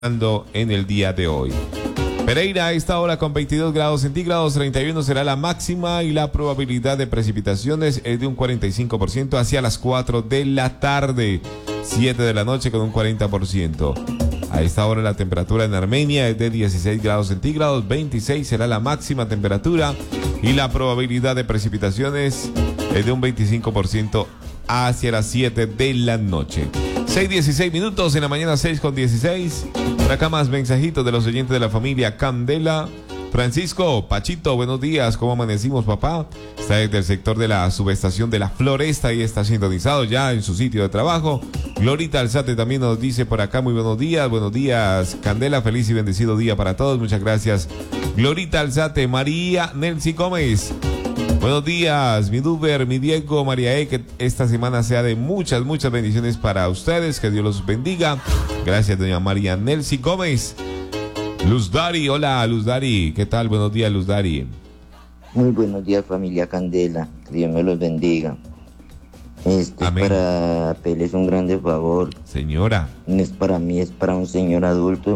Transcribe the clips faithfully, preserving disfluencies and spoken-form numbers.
en el día de hoy. Pereira a esta hora con veintidós grados centígrados, treinta y uno será la máxima y la probabilidad de precipitaciones es de un cuarenta y cinco por ciento hacia las cuatro de la tarde, siete de la noche con un cuarenta por ciento. A esta hora la temperatura en Armenia es de dieciséis grados centígrados, veintiséis será la máxima temperatura y la probabilidad de precipitaciones es de un veinticinco por ciento hacia las siete de la noche. seis dieciséis minutos en la mañana, seis con dieciséis. Por acá más mensajitos de los oyentes de la familia Candela. Francisco, Pachito, buenos días, ¿cómo amanecimos, papá? Está desde el sector de la subestación de La Floresta y está sintonizado ya en su sitio de trabajo. Glorita Alzate también nos dice por acá, muy buenos días, buenos días, Candela, feliz y bendecido día para todos, muchas gracias. Glorita Alzate, María Nelcy Gómez. Buenos días, mi Duber, mi Diego, María E, que esta semana sea de muchas, muchas bendiciones para ustedes, que Dios los bendiga. Gracias, doña María Nelcy Gómez. Luz Dari, hola, Luz Dari, ¿qué tal? Buenos días, Luz Dari. Muy buenos días, familia Candela, que Dios me los bendiga. Este Amén. Es para pedirles un grande favor. Señora. No es para mí, es para un señor adulto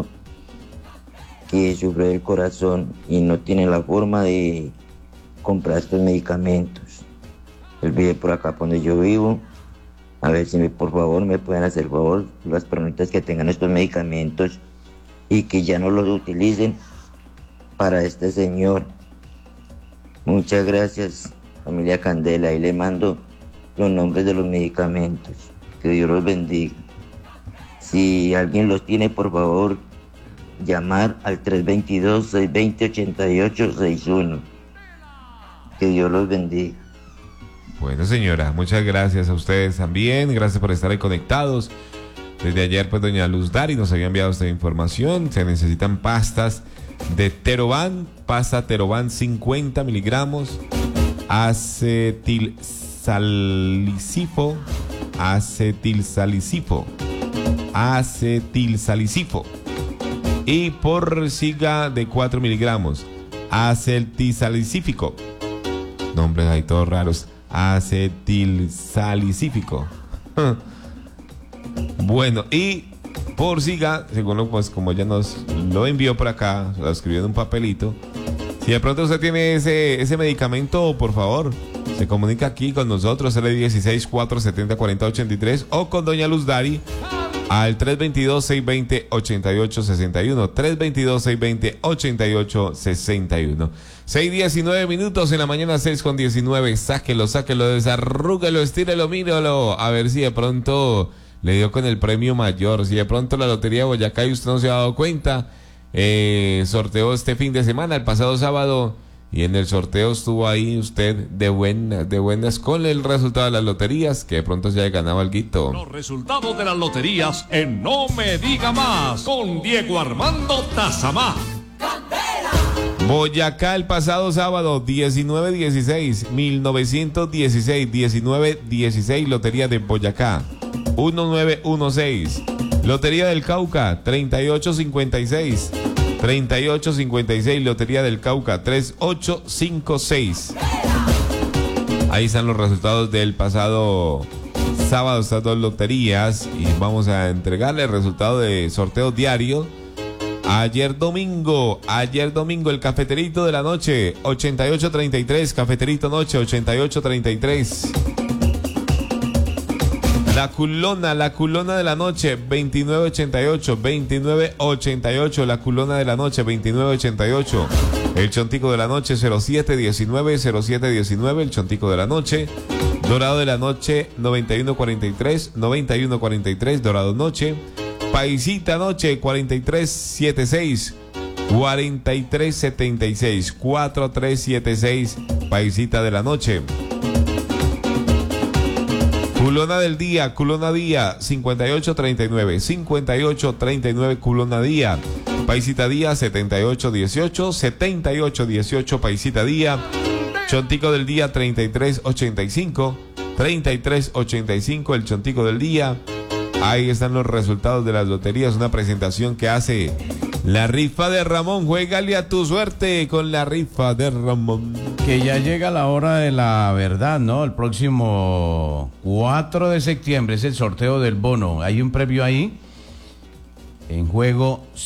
que sufre del corazón y no tiene la forma de comprar estos medicamentos. Él vive por acá por donde yo vivo. A ver si me, por favor me pueden hacer favor las personitas que tengan estos medicamentos y que ya no los utilicen para este señor. Muchas gracias, familia Candela, y le mando los nombres de los medicamentos. Que Dios los bendiga. Si alguien los tiene, por favor, llamar al tres veintidós, seiscientos veinte, ochenta y ocho sesenta y uno. Que Dios los bendiga. Bueno, señora, muchas gracias a ustedes también. Gracias por estar ahí conectados. Desde ayer, pues, doña Luz Dari nos había enviado esta información. Se necesitan pastas de Teroban, pasta Teroban cincuenta miligramos, acetilsalicifo, acetilsalicifo, acetilsalicifo y porciga de cuatro miligramos, acetilsalicífico. Nombres ahí todos raros. Acetilsalicífico. Bueno, y porciga, según lo, pues, como ella nos lo envió por acá, lo escribió en un papelito. Si de pronto usted tiene ese, ese medicamento, por favor, se comunica aquí con nosotros, L dieciséis, cuatrocientos setenta, cuarenta, ochenta y tres, o con doña Luz Dari al tres veintidós, seiscientos veinte, ochenta y ocho sesenta y uno, tres veintidós, seiscientos veinte, ochenta y ocho sesenta y uno. seis diecinueve minutos en la mañana, seis con diecinueve. Sáquelo, sáquelo, desarrúguelo, estírelo, míralo. A ver si de pronto le dio con el premio mayor. Si de pronto la Lotería de Boyacá y usted no se ha dado cuenta, eh, sorteó este fin de semana, el pasado sábado, y en el sorteo estuvo ahí usted de buenas, de buenas con el resultado de las loterías, que de pronto se haya ganado alguito. Los resultados de las loterías en No Me Diga Más, con Diego Armando Tazamá. Boyacá el pasado sábado, diecinueve dieciséis, mil novecientos dieciséis, diecinueve dieciséis, Lotería de Boyacá, diecinueve dieciséis. Lotería del Cauca, treinta y ocho cincuenta y seis, treinta y ocho cincuenta y seis, Lotería del Cauca, treinta y ocho cincuenta y seis. Ahí están los resultados del pasado sábado, estas dos loterías, y vamos a entregarle el resultado de sorteo diario. Ayer domingo, ayer domingo el cafeterito de la noche, ochenta y ocho treinta y tres, cafeterito noche, ochenta y ocho treinta y tres. La culona, la culona de la noche, veintinueve ochenta y ocho, veintinueve ochenta y ocho, la culona de la noche, veintinueve ochenta y ocho. El chontico de la noche, cero siete diecinueve, cero siete diecinueve, el chontico de la noche. Dorado de la noche, noventa y uno cuarenta y tres, noventa y uno cuarenta y tres, dorado noche. Paisita noche, cuarenta y tres setenta y seis, cuarenta y tres setenta y seis, cuarenta y tres setenta y seis, paisita de la noche. Culona del día, culona día, cincuenta y ocho treinta y nueve, cincuenta y ocho treinta y nueve, culona día. Paisita día, setenta y ocho dieciocho, setenta y ocho dieciocho, paisita día. Chontico del día, treinta y tres ochenta y cinco, treinta y tres ochenta y cinco, el chontico del día. Ahí están los resultados de las loterías, una presentación que hace la rifa de Ramón. Juégale a tu suerte con la rifa de Ramón. Que ya llega la hora de la verdad, ¿no? El próximo cuatro de septiembre es el sorteo del bono. Hay un previo ahí En juego